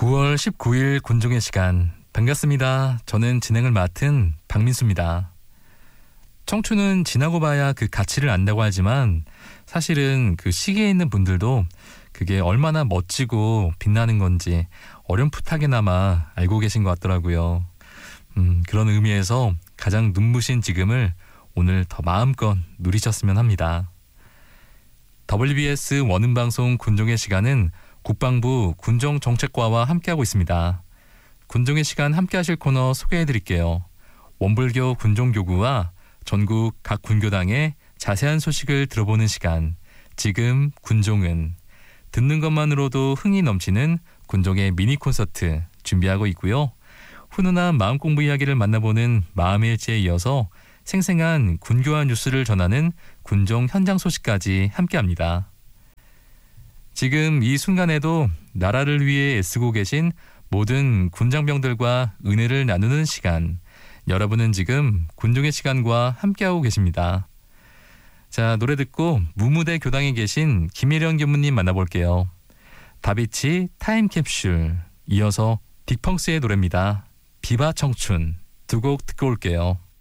9월 19일 군종의 시간 반갑습니다. 저는 진행을 맡은 박민수입니다. 청춘은 지나고 봐야 그 가치를 안다고 하지만 사실은 그 시기에 있는 분들도 그게 얼마나 멋지고 빛나는 건지 어렴풋하게나마 알고 계신 것 같더라고요. 그런 의미에서 가장 눈부신 지금을 오늘 더 마음껏 누리셨으면 합니다. WBS 원음방송 군종의 시간은 국방부 군종정책과와 함께하고 있습니다. 군종의 시간 함께하실 코너 소개해드릴게요. 원불교 군종교구와 전국 각 군교당의 자세한 소식을 들어보는 시간, 지금 군종은 듣는 것만으로도 흥이 넘치는 군종의 미니 콘서트 준비하고 있고요. 훈훈한 마음공부 이야기를 만나보는 마음일지에 이어서 생생한 군교화 뉴스를 전하는 군종 현장 소식까지 함께합니다. 지금 이 순간에도 나라를 위해 애쓰고 계신 모든 군장병들과 은혜를 나누는 시간, 여러분은 지금 군종의 시간과 함께하고 계십니다. 자, 노래 듣고 무무대 교당에 계신 김혜령 교무님 만나볼게요. 다비치 타임캡슐, 이어서 딕펑스의 노래입니다. 비바 청춘, 두 곡 듣고 올게요.